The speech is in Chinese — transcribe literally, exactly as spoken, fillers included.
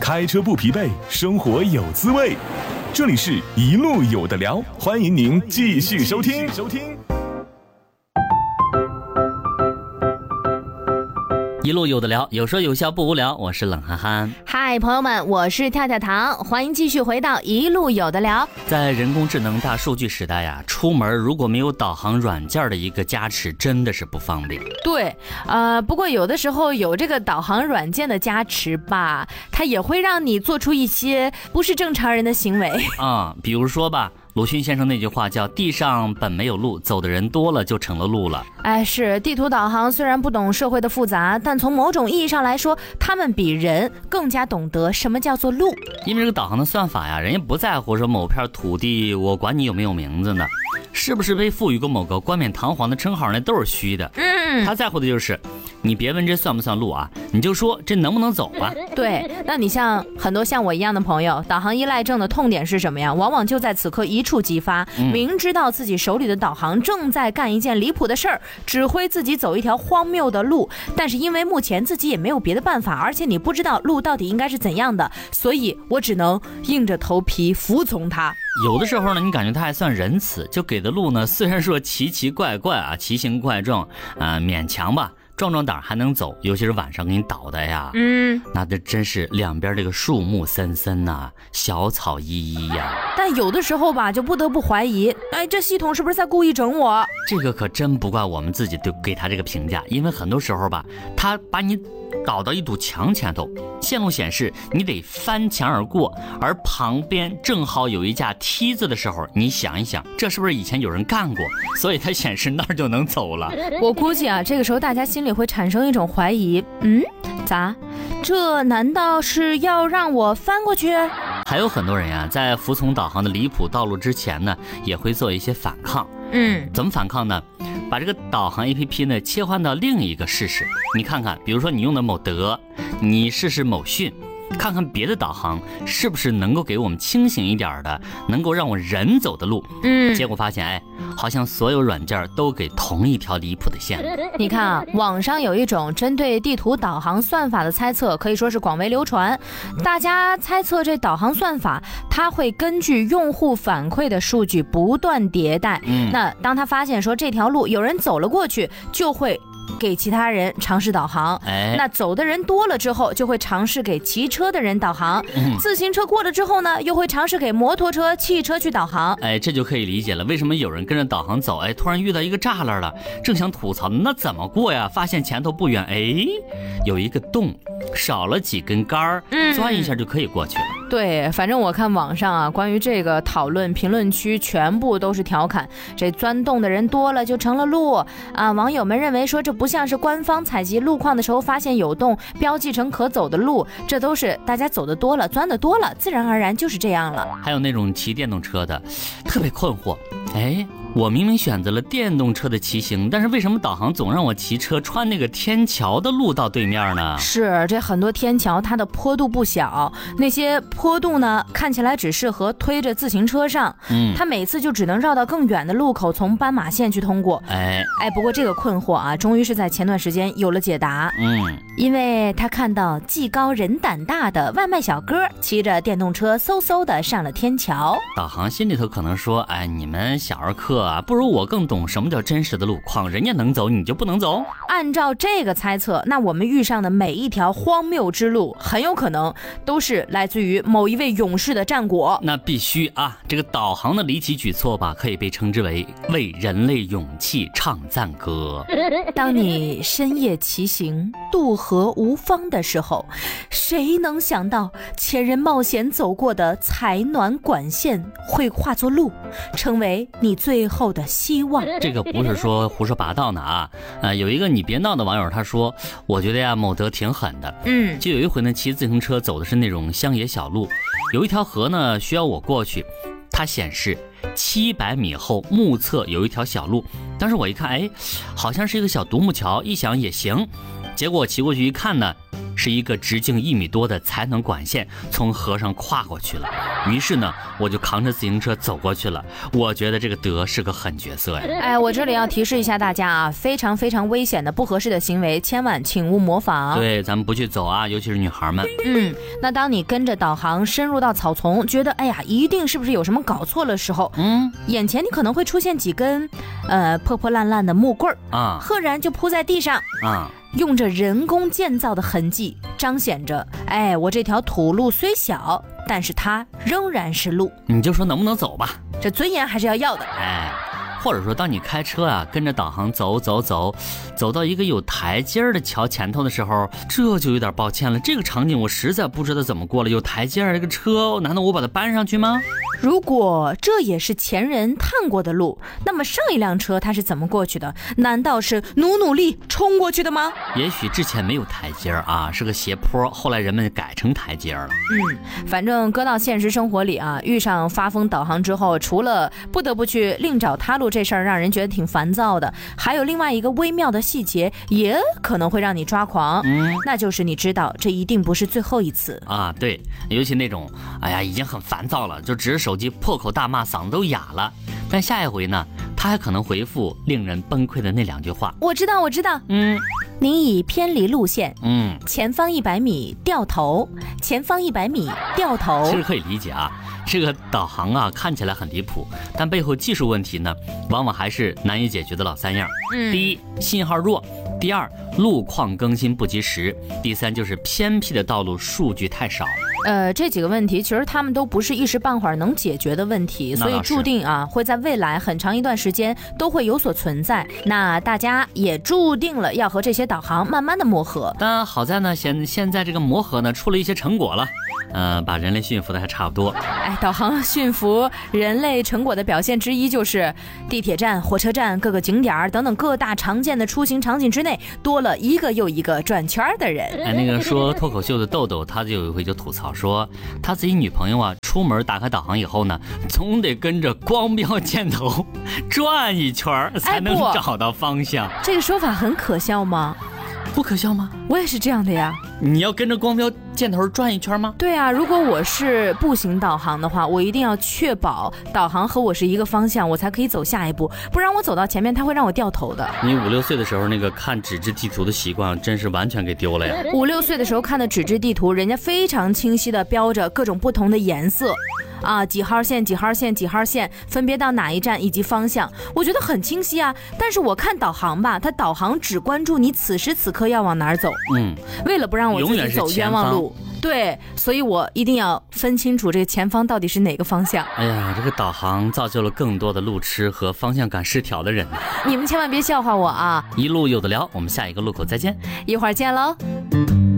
开车不疲惫，生活有滋味。这里是一路有的聊，欢迎您继续收听。 一路有的聊，有说有笑不无聊。我是冷憨憨。 嗨，朋友们，我是跳跳糖，欢迎继续回到一路有的聊。 在人工智能大数据时代呀，出门如果没有导航软件的一个加持，真的是不方便。 对，呃，不过有的时候有这个导航软件的加持吧，它也会让你做出一些不是正常人的行为啊、嗯，比如说吧。鲁迅先生那句话叫地上本没有路，走的人多了就成了路了。 哎，是地图导航虽然不懂社会的复杂，但从某种意义上来说，他们比人更加懂得什么叫做路。 因为这个导航的算法呀，人家不在乎说某片土地我管你有没有名字呢，是不是被赋予过某个冠冕堂皇的称号，那都是虚的。嗯，他在乎的就是你别问这算不算路啊，你就说这能不能走啊。 对，那你像很多像我一样的朋友，导航依赖症的痛点是什么呀？往往就在此刻一触即发，明知道自己手里的导航正在干一件离谱的事儿，指挥自己走一条荒谬的路，但是因为目前自己也没有别的办法，而且你不知道路到底应该是怎样的，所以我只能硬着头皮服从它。 有的时候呢，你感觉他还算仁慈，就给的路呢，虽然说奇奇怪怪啊，奇形怪状，啊、呃，勉强吧。壮壮胆还能走，尤其是晚上给你倒的呀，嗯，那这真是两边这个树木森森呐、啊，小草依依呀。 但有的时候吧，就不得不怀疑，哎，这系统是不是在故意整我？ 这个可真不怪我们自己对给他这个评价，因为很多时候吧，他把你倒到一堵墙前头，线路显示你得翻墙而过，而旁边正好有一架梯子的时候，你想一想，这是不是以前有人干过？所以它显示那儿就能走了。 我估计啊，这个时候大家心里会产生一种怀疑，嗯，咋？这难道是要让我翻过去？ 还有很多人呀、啊，在服从导航的离谱道路之前呢，也会做一些反抗。嗯，怎么反抗呢？把这个导航 A P P 呢切换到另一个试试，你看看，比如说你用的某德，你试试某讯，看看别的导航是不是能够给我们清醒一点的，能够让我人走的路。嗯，结果发现，哎，好像所有软件都给同一条离谱的线。 你看啊，网上有一种针对地图导航算法的猜测，可以说是广为流传。大家猜测这导航算法，它会根据用户反馈的数据不断迭代。嗯，那当他发现说这条路有人走了过去，就会给其他人尝试导航，哎，那走的人多了之后，就会尝试给骑车的人导航，嗯、自行车过了之后呢，又会尝试给摩托车、汽车去导航。 哎，这就可以理解了，为什么有人跟着导航走，哎，突然遇到一个栅栏了，正想吐槽，那怎么过呀？发现前头不远，哎，有一个洞，少了几根杆儿，嗯、钻一下就可以过去了。 对，反正我看网上啊，关于这个讨论评论区全部都是调侃，这钻洞的人多了就成了路啊！网友们认为说这不像是官方采集路况的时候发现有洞，标记成可走的路，这都是大家走的多了，钻的多了，自然而然就是这样了。 还有那种骑电动车的，特别困惑，哎。我明明选择了电动车的骑行，但是为什么导航总让我骑车穿那个天桥的路到对面呢？ 是，这很多天桥它的坡度不小，那些坡度呢看起来只适合推着自行车上，嗯，它每次就只能绕到更远的路口，从斑马线去通过。哎哎，不过这个困惑啊，终于是在前段时间有了解答。嗯，因为他看到技高人胆大的外卖小哥骑着电动车嗖嗖的上了天桥， 导航心里头可能说，哎，你们小儿科啊，不如我更懂什么叫真实的路况，人家能走你就不能走。 按照这个猜测，那我们遇上的每一条荒谬之路很有可能都是来自于某一位勇士的战果。 那必须啊，这个导航的离奇举措吧，可以被称之为为人类勇气唱赞歌。 当你深夜骑行渡河无方的时候，谁能想到前人冒险走过的采暖管线会化作路，成为你最后的希望。 这个不是说胡说八道呢啊，呃，有一个你别闹的网友他说，我觉得呀某德挺狠的，嗯，就有一回呢骑自行车走的是那种乡野小路，有一条河呢需要我过去，它显示七百米后目测有一条小路，当时我一看，哎，好像是一个小独木桥，一想也行。 结果我骑过去一看呢，是一个直径一米多的才能管线从河上跨过去了。于是呢，我就扛着自行车走过去了。我觉得这个德是个狠角色呀。 哎，我这里要提示一下大家啊，非常非常危险的不合适的行为，千万请勿模仿。 对，咱们不去走啊，尤其是女孩们。 嗯，那当你跟着导航深入到草丛，觉得哎呀，一定是不是有什么搞错的时候，嗯，眼前你可能会出现几根，呃，破破烂烂的木棍儿啊，赫然就铺在地上啊。用着人工建造的痕迹，彰显着，哎，我这条土路虽小，但是它仍然是路。 你就说能不能走吧， 这尊严还是要要的。 哎，或者说当你开车啊，跟着导航走走走，走到一个有台阶的桥前头的时候，这就有点抱歉了。这个场景我实在不知道怎么过了，有台阶这个车，难道我把它搬上去吗？ 如果这也是前人探过的路，那么上一辆车它是怎么过去的？难道是努努力冲过去的吗？ 也许之前没有台阶啊，是个斜坡，后来人们改成台阶了。 嗯，反正搁到现实生活里啊，遇上发疯导航之后，除了不得不去另找他路这事儿让人觉得挺烦躁的，还有另外一个微妙的细节，也可能会让你抓狂。嗯，那就是你知道这一定不是最后一次啊。对，尤其那种哎呀已经很烦躁了，就指着手机破口大骂，嗓子都哑了，但下一回呢，他还可能回复令人崩溃的那两句话。 我知道我知道嗯，您已偏离路线，嗯，前方一百米掉头，前方一百米掉头。 其实可以理解啊，这个导航啊看起来很离谱，但背后技术问题呢，往往还是难以解决的老三样。嗯，第一，信号弱；第二，路况更新不及时；第三，就是偏僻的道路数据太少。 呃，这几个问题其实他们都不是一时半会儿能解决的问题，所以注定啊会在未来很长一段时间都会有所存在。那大家也注定了要和这些导航慢慢的磨合。 但好在呢，现现在这个磨合呢出了一些成果了。呃，把人类驯服的还差不多。 哎，导航驯服人类成果的表现之一，就是地铁站、火车站、各个景点等等各大常见的出行场景之内，多了一个又一个转圈的人。 哎，那个说脱口秀的豆豆，他就有一回就吐槽说，他自己女朋友啊，出门打开导航以后呢，总得跟着光标箭头转一圈才能找到方向。 哎，这个说法很可笑吗？ 不可笑吗？ 我也是这样的呀。 你要跟着光标箭头转一圈吗？ 对啊，如果我是步行导航的话，我一定要确保导航和我是一个方向，我才可以走下一步，不然我走到前面它会让我掉头的。 你五六岁的时候那个看纸质地图的习惯真是完全给丢了呀。 五六岁的时候看的纸质地图，人家非常清晰的标着各种不同的颜色啊，几号线几号线几号线分别到哪一站以及方向，我觉得很清晰啊。但是我看导航吧，它导航只关注你此时此刻要往哪儿走，嗯，为了不让我自己走冤枉路，对，所以我一定要分清楚这个前方到底是哪个方向。 哎呀，这个导航造就了更多的路痴和方向感失调的人。 你们千万别笑话我啊！ 一路有的聊，我们下一个路口再见， 一会儿见喽。